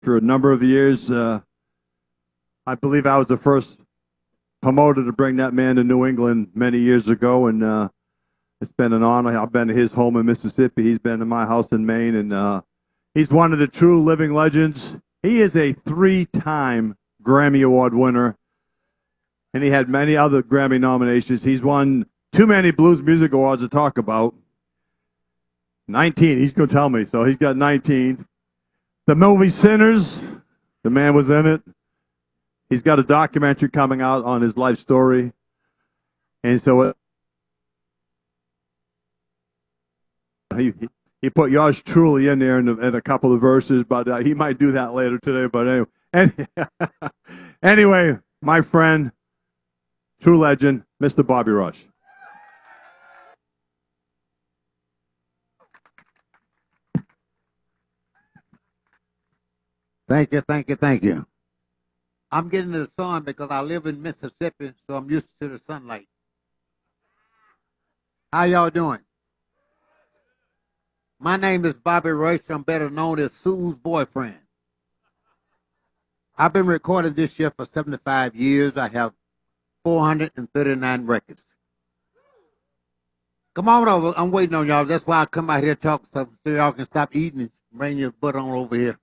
for a number of years. I believe I was the first promoter to bring that man to New England many years ago, and it's been an honor. I've been to his home in Mississippi. He's been to my house in Maine, and he's one of the true living legends. He is a three-time Grammy Award winner, and he had many other Grammy nominations. He's won too many Blues Music Awards to talk about. 19, he's going to tell me, so he's got 19. The movie Sinners, the man was in it. He's got a documentary coming out on his life story. And so he put yours truly in there in a couple of verses, but he might do that later today. But anyway, my friend, true legend, Mr. Bobby Rush. Thank you, thank you, thank you. I'm getting the sun because I live in Mississippi, so I'm used to the sunlight. How y'all doing? My name is Bobby Rush. I'm better known as Sue's boyfriend. I've been recording this year for 75 years. I have 439 records. Come on over. I'm waiting on y'all. That's why I come out here to talk so y'all can stop eating and bring your butt on over here.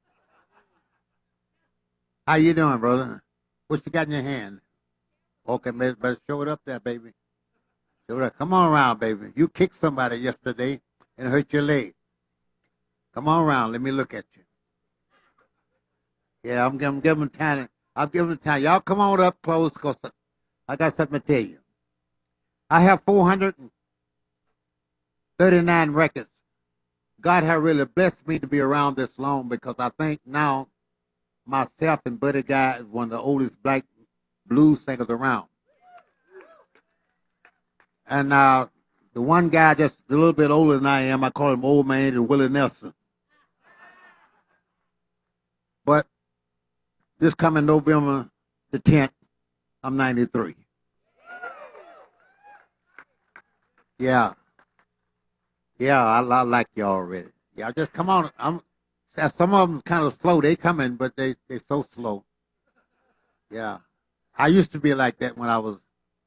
How you doing, brother? What you got in your hand? Okay, better show it up there, baby. Show it up. Come on around, baby. You kicked somebody yesterday and hurt your leg. Come on around. Let me look at you. Yeah, I'm giving them time. I'm giving them time. Y'all come on up close because I got something to tell you. I have 439 records. God has really blessed me to be around this long because I think now myself and Buddy Guy is one of the oldest black blues singers around. And the one guy just a little bit older than I am, I call him Old Man and Willie Nelson. But this coming November the 10th, I'm 93. Yeah. Yeah, I like you already. Yeah, just come on. Some of them kind of slow. They coming, but they so slow. Yeah. I used to be like that when I was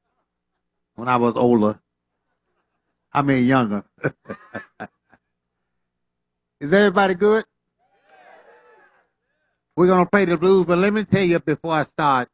older. I mean younger. Is everybody good? We're gonna play the blues, but let me tell you before I start,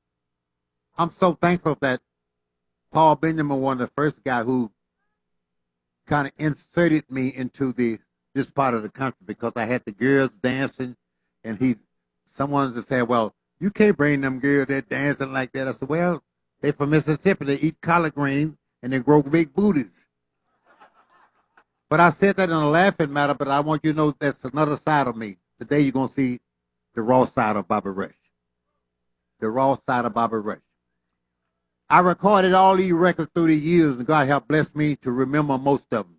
I'm so thankful that Paul Benjamin was the first guy who kind of inserted me into this part of the country because I had the girls dancing, and someone just said, "Well, you can't bring them girls that dancing like that." I said, "Well, they from Mississippi. They eat collard greens and they grow big booties." But I said that in a laughing matter. But I want you to know that's another side of me. Today you're gonna see the raw side of Bobby Rush. The raw side of Bobby Rush. I recorded all these records through the years, and God has blessed me to remember most of them.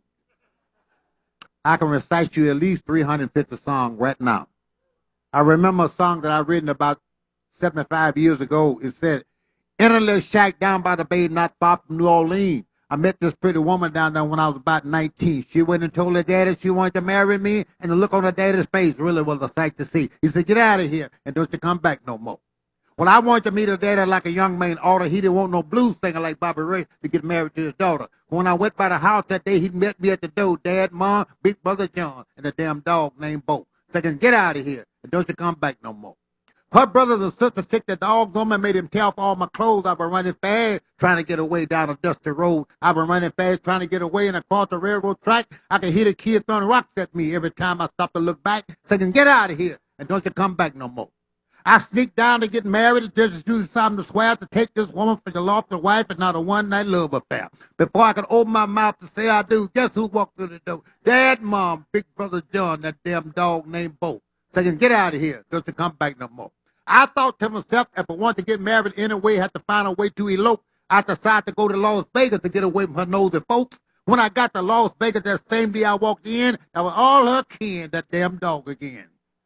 I can recite you at least 350 songs right now. I remember a song that I written about 75 years ago. It said, "In a little shack down by the bay, not far from New Orleans, I met this pretty woman down there when I was about 19. She went and told her daddy she wanted to marry me, and the look on her daddy's face really was a sight to see. He said, 'Get out of here, and don't you come back no more.' Well, I wanted to meet her daddy like a young man oughta. He didn't want no blues singer like Bobby Ray to get married to his daughter. When I went by the house that day, he met me at the door, Dad, Mom, Big Brother John, and a damn dog named Bo. Saying, 'Get out of here, and don't you come back no more.' Her brothers and sisters took the dogs on me and made him tear off all my clothes. I've been running fast, trying to get away down a dusty road. I've been running fast, trying to get away and across the railroad track. I could hear the kids throwing rocks at me every time I stopped to look back, saying, 'Get out of here, and don't you come back no more.' I sneaked down to get married just to do something to swear to take this woman for your lawful wife and not a one-night love affair. Before I could open my mouth to say I do, guess who walked through the door? Dad, Mom, Big Brother John, that damn dog named Bo. Saying, 'Get out of here, don't you come back no more.' I thought to myself, if I wanted to get married anyway, I had to find a way to elope. I decided to go to Las Vegas to get away from her nosy folks. When I got to Las Vegas that same day I walked in, that was all her kin, that damn dog again.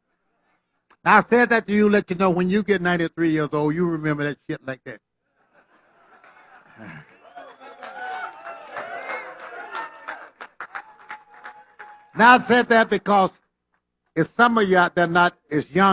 I said that to you, let you know when you get 93 years old, you remember that shit like that. Now I said that because It's some of you out there not as young